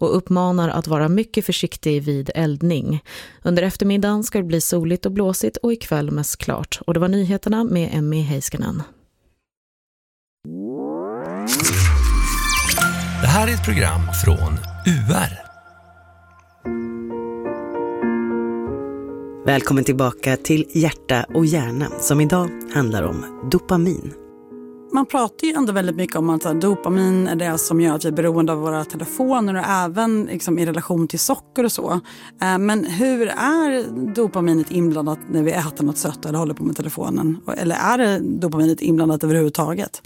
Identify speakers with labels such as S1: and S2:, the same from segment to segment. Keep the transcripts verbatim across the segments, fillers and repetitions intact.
S1: och uppmanar att vara mycket försiktig vid eldning. Under eftermiddagen ska det bli soligt och blåsigt och ikväll mest klart. Och det var nyheterna med Emmy Heiskanen.
S2: Det här är ett program från U R.
S3: Välkommen tillbaka till Hjärta och hjärna som idag handlar om dopamin.
S4: Man pratar ju ändå väldigt mycket om att här, dopamin är det som gör att vi är beroende av våra telefoner och även liksom, i relation till socker och så. Eh, men hur är dopaminet inblandat när vi äter något sött eller håller på med telefonen? Eller är det dopaminet inblandat överhuvudtaget?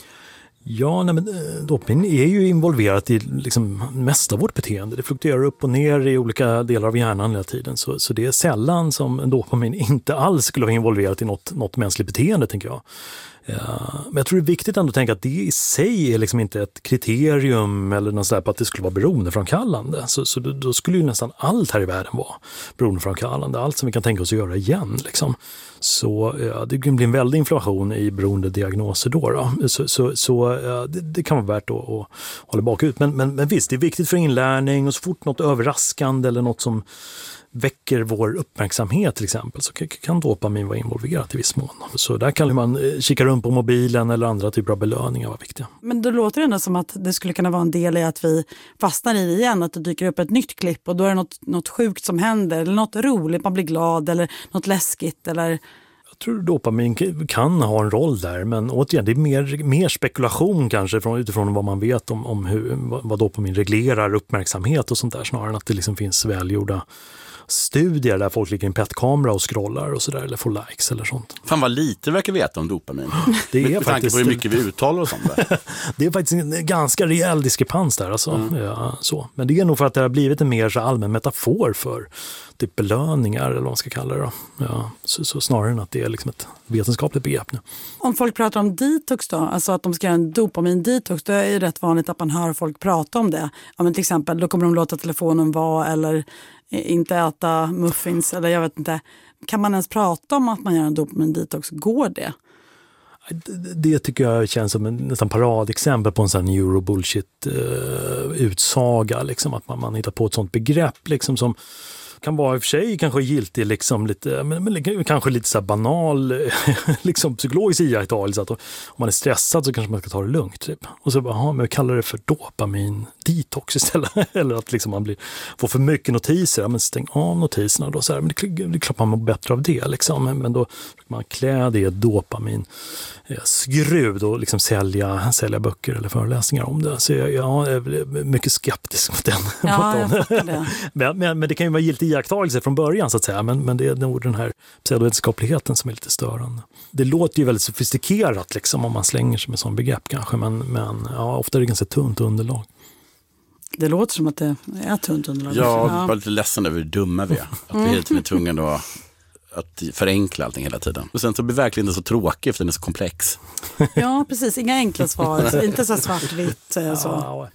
S5: Ja, nej, men dopamin är ju involverat i liksom mest av vårt beteende. Det fluktuerar upp och ner i olika delar av hjärnan hela tiden. Så, så det är sällan som dopamin inte alls skulle vara involverat i något, något mänskligt beteende, tänker jag. Ja, men jag tror det är viktigt ändå att tänka att det i sig är liksom inte ett kriterium eller något sådär på att det skulle vara beroendeframkallande. Så, så då, då skulle ju nästan allt här i världen vara beroendeframkallande. Allt som vi kan tänka oss att göra igen. Liksom. Så ja, det kan bli en väldig inflation i beroendediagnoser då. då. Så, så, så ja, det, det kan vara värt att, att hålla bakut. Men, men, men visst, det är viktigt för inlärning och så fort något överraskande eller något som väcker vår uppmärksamhet till exempel så kan dopamin vara involverat i viss mån. Så där kan man kika runt på mobilen eller andra typer av belöningar vara viktiga.
S4: Men då låter det ändå som att det skulle kunna vara en del i att vi fastnar i det igen, att det dyker upp ett nytt klipp och då är det något, något sjukt som händer eller något roligt, man blir glad eller något läskigt eller...
S5: Jag tror dopamin kan ha en roll där, men återigen, det är mer, mer spekulation kanske från, utifrån vad man vet om, om hur, vad dopamin reglerar uppmärksamhet och sånt där, snarare än att det liksom finns välgjorda studier där folk ligger i en petkamera och scrollar och sådär, eller får likes eller sånt.
S6: Fan vad lite verkar veta om dopamin.
S5: Det är
S6: med
S5: faktiskt
S6: tanke på hur mycket vi uttalar och sånt där.
S5: Det är faktiskt en ganska rejäl diskrepans där alltså.
S6: Mm.
S5: Ja, så. Men det är nog för att det har blivit en mer så allmän metafor för typ belöningar eller vad man ska kalla det då. Ja, så, så snarare än att det är liksom ett vetenskapligt begrepp nu.
S4: Om folk pratar om detox då, alltså att de ska göra en dopamin-detox, då är det rätt vanligt att man hör folk prata om det. Ja, men till exempel, då kommer de låta telefonen vara eller inte äta muffins eller jag vet inte. Kan man ens prata om att man gör en dopamin-detox? Går det?
S5: Det tycker jag känns som en nästan paradexempel på en sån neurobullshit-utsaga. Liksom, att man, man hittar på ett sånt begrepp liksom, som kan vara i och för sig kanske giltig liksom lite, men, men kanske lite så här banal liksom psykologisk iakttagelse att om man är stressad så kanske man ska ta det lugnt typ. Och så bara, aha, men vi kallar det för dopamin detox istället. Eller att liksom man blir, får för mycket notiser, ja, men stäng av notiserna då så här, men det, det är klart man mår bättre av det liksom. Men då man klä det i dopamin skruv och liksom sälja, sälja böcker eller föreläsningar om det. Så jag, jag är mycket skeptisk mot den.
S4: Ja, jag fattar det.
S5: men, men, men det kan ju vara giltig iakttagelse från början så att säga, men, men det är nog den här pseudovetenskapligheten som är lite störande. Det låter ju väldigt sofistikerat liksom om man slänger sig med sån begrepp kanske, men, men ja, ofta är det ganska tunt underlag.
S4: Det låter som att det är tunt underlag.
S6: Ja, jag var lite ledsen över hur dumma vi är. Att vi är helt med tvungna att, att förenkla allting hela tiden. Och sen så blir verkligen inte så tråkig för den är så komplex.
S4: Ja, precis. Inga enkla svar. Inte så svartvitt. Så.
S5: Ja.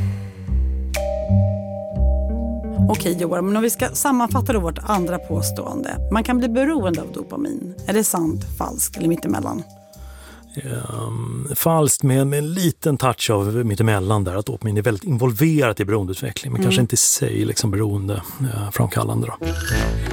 S4: Okej Johan, men om vi ska sammanfatta då vårt andra påstående. Man kan bli beroende av dopamin. Är det sant, falskt eller mittemellan?
S5: Um, falskt med, med en liten touch av mittemellan där, att dopamin är väldigt involverat i beroendeutveckling, men mm. kanske inte i sig liksom beroende uh, framkallande då.